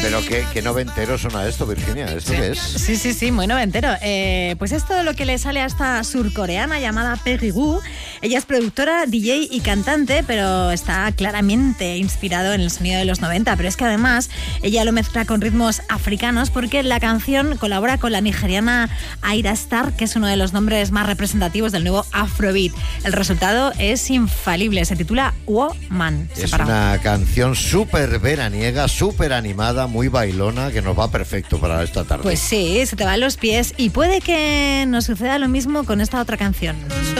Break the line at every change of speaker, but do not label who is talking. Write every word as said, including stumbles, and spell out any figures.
Pero qué, qué noventero suena esto, Virginia. ¿Esto
sí.
qué es?
Sí, sí, sí, muy noventero. Eh, pues esto es lo que le sale a esta surcoreana llamada Peggy Goo. Ella es productora, D J y cantante, pero está claramente inspirado en el sonido de los noventa. Pero es que además ella lo mezcla con ritmos africanos porque la canción colabora con la nigeriana Ayra Starr, que es uno de los nombres más representativos del nuevo Afrobeat. El resultado es infalible, se titula Woman.
Es
separado.
una canción súper veraniega, súper animada, muy bailona, que nos va perfecto para esta tarde.
Pues sí, se te van los pies y puede que nos suceda lo mismo con esta otra canción.